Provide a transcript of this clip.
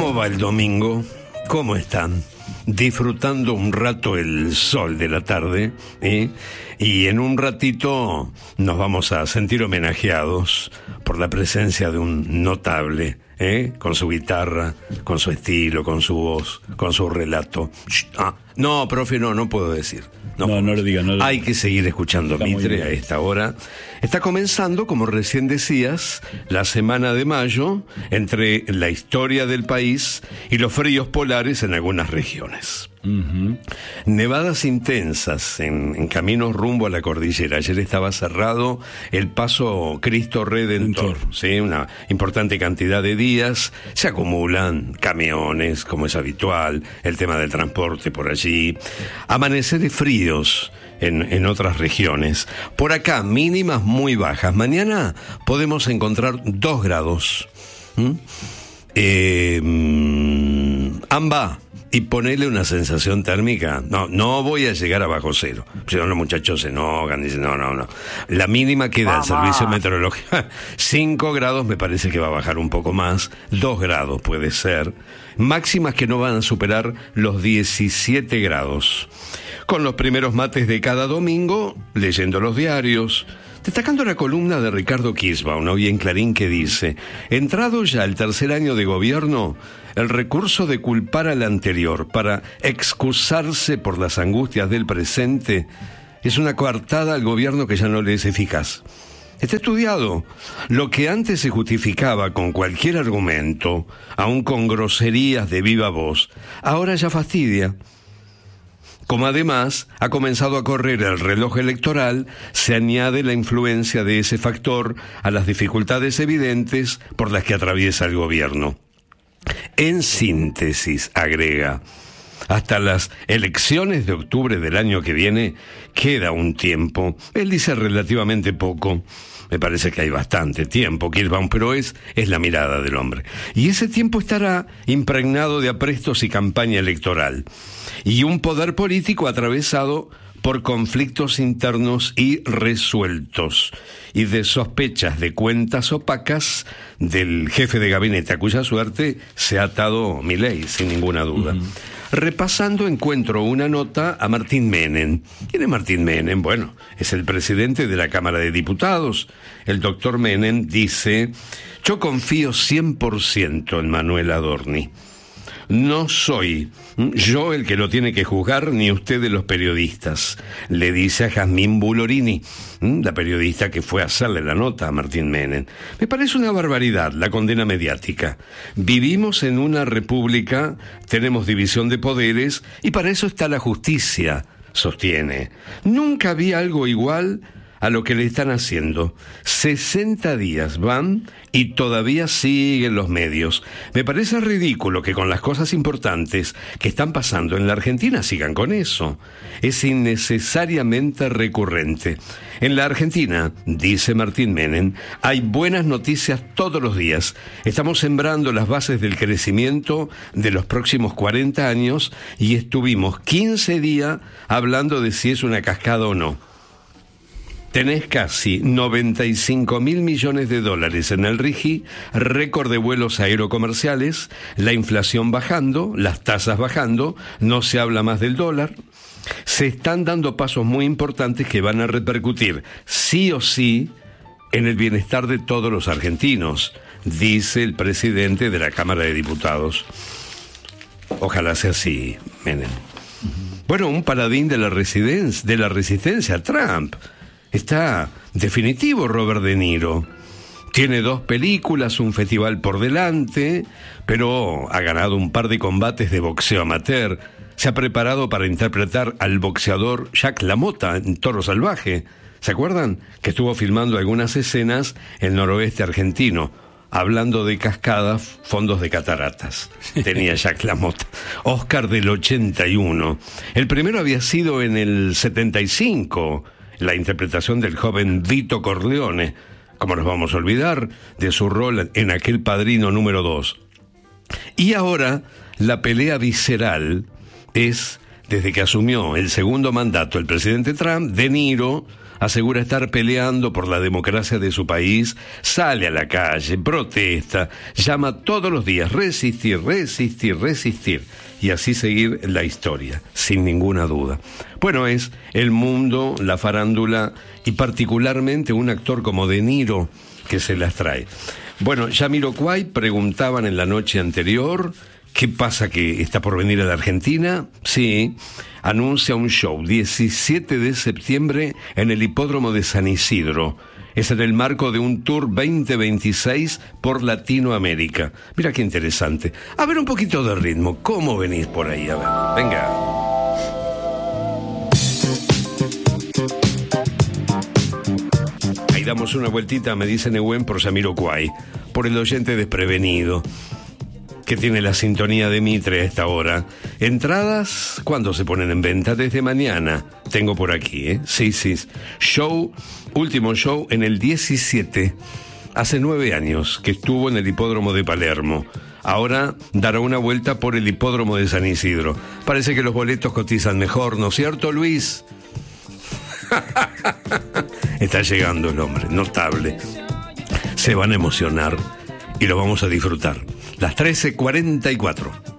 ¿Cómo va el domingo? ¿Cómo están? Disfrutando un rato el sol de la tarde, y en un ratito nos vamos a sentir homenajeados por la presencia de un notable, con su guitarra, con su estilo, con su voz, con su relato. No, profe, no puedo decir. No lo diga. Hay que seguir escuchando a Mitre a esta hora. Está comenzando, como recién decías, la semana de mayo, entre la historia del país y los fríos polares en algunas regiones. Uh-huh. Nevadas intensas en caminos rumbo a la cordillera. Ayer estaba cerrado el paso Cristo Redentor, ¿sí? Una importante cantidad de días. Se acumulan camiones, como es habitual, el tema del transporte por allí. Amaneceres fríos en otras regiones. Por acá, mínimas muy bajas. Mañana podemos encontrar 2 grados. Amba, y ponerle una sensación térmica. No voy a llegar a bajo cero. Si no, los muchachos se enojan, dicen no. La mínima queda al servicio meteorológico. 5 grados me parece que va a bajar un poco más. 2 grados puede ser. Máximas que no van a superar los 17 grados. Con los primeros mates de cada domingo, leyendo los diarios, destacando la columna de Ricardo Kisbaum, hoy en Clarín, que dice: entrado ya el tercer año de gobierno, el recurso de culpar al anterior para excusarse por las angustias del presente es una coartada al gobierno que ya no le es eficaz. Está estudiado. Lo que antes se justificaba con cualquier argumento, aun con groserías de viva voz, ahora ya fastidia. Como además ha comenzado a correr el reloj electoral, se añade la influencia de ese factor a las dificultades evidentes por las que atraviesa el gobierno. En síntesis, agrega, hasta las elecciones de octubre del año que viene queda un tiempo. Él dice relativamente poco. Me parece que hay bastante tiempo, Kirchbaum, pero es la mirada del hombre. Y ese tiempo estará impregnado de aprestos y campaña electoral. Y un poder político atravesado por conflictos internos irresueltos y de sospechas de cuentas opacas del jefe de gabinete, a cuya suerte se ha atado Milei, sin ninguna duda. Uh-huh. Repasando, encuentro una nota a Martín Menem. ¿Quién es Martín Menem? Bueno, es el presidente de la Cámara de Diputados. El doctor Menem dice: yo confío 100% en Manuel Adorni. No soy yo el que lo tiene que juzgar, ni ustedes los periodistas, le dice a Jazmín Bulorini, la periodista que fue a hacerle la nota a Martín Menem. Me parece una barbaridad la condena mediática. Vivimos en una república, tenemos división de poderes y para eso está la justicia, sostiene. Nunca vi algo igual a lo que le están haciendo. 60 días van y todavía siguen los medios. Me parece ridículo que con las cosas importantes que están pasando en la Argentina sigan con eso. Es innecesariamente recurrente. En la Argentina, dice Martín Menem, hay buenas noticias todos los días. Estamos sembrando las bases del crecimiento de los próximos 40 años y estuvimos 15 días hablando de si es una cascada o no. Tenés casi 95.000 millones de dólares en el RIGI, récord de vuelos aerocomerciales, la inflación bajando, las tasas bajando, no se habla más del dólar. Se están dando pasos muy importantes que van a repercutir sí o sí en el bienestar de todos los argentinos, dice el presidente de la Cámara de Diputados. Ojalá sea así, Menem. Bueno, un paladín de la resistencia a Trump. Está definitivo Robert De Niro. Tiene 2 películas, un festival por delante, pero ha ganado un par de combates de boxeo amateur. Se ha preparado para interpretar al boxeador Jack LaMotta en Toro Salvaje. ¿Se acuerdan? Que estuvo filmando algunas escenas en el noroeste argentino, hablando de cascadas, fondos de cataratas. Tenía Jack LaMotta. Oscar del 81. El primero había sido en el 75, la interpretación del joven Vito Corleone. ¿Cómo nos vamos a olvidar de su rol en aquel Padrino número 2? Y ahora, la pelea visceral es, desde que asumió el segundo mandato el presidente Trump, De Niro, asegura estar peleando por la democracia de su país, sale a la calle, protesta, llama todos los días, resistir, resistir, resistir, y así seguir la historia, sin ninguna duda. Bueno, es el mundo, la farándula, y particularmente un actor como De Niro, que se las trae. Bueno, Jamiroquai preguntaban en la noche anterior, ¿qué pasa, que está por venir a la Argentina? Sí, anuncia un show 17 de septiembre en el Hipódromo de San Isidro. Es en el marco de un tour 2026 por Latinoamérica. Mira qué interesante. A ver, un poquito de ritmo. ¿Cómo venís por ahí? A ver, venga. Ahí damos una vueltita, me dice Nehuen, por Jamiroquai, por el oyente desprevenido que tiene la sintonía de Mitre a esta hora. Entradas, ¿cuándo se ponen en venta? Desde mañana. Tengo por aquí, ¿eh? Sí. Show, último show en el 17. Hace 9 años que estuvo en el Hipódromo de Palermo. Ahora dará una vuelta por el Hipódromo de San Isidro. Parece que los boletos cotizan mejor, ¿no es cierto, Luis? Está llegando el hombre, notable. Se van a emocionar y lo vamos a disfrutar. Las 13:44.